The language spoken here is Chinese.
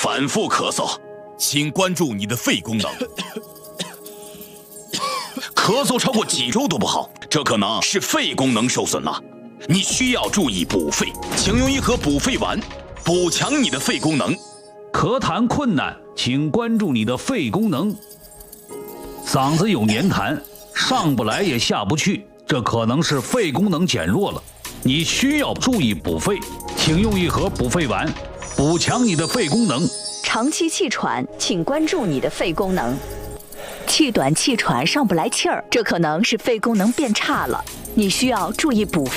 反复咳嗽， 请关注你的肺功能。 咳嗽超过几周都不好，这可能是肺功能受损了。你需要注意补肺，请用一盒补肺丸，补强你的肺功能。 咳痰困难，请关注你的肺功能。嗓子有黏痰，上不来也下不去，这可能是肺功能减弱了。你需要注意补肺，请用一盒补肺丸，补强你的肺功能。 长期气喘，请关注你的肺功能。气短气喘，上不来气儿，这可能是肺功能变差了，你需要注意补肺。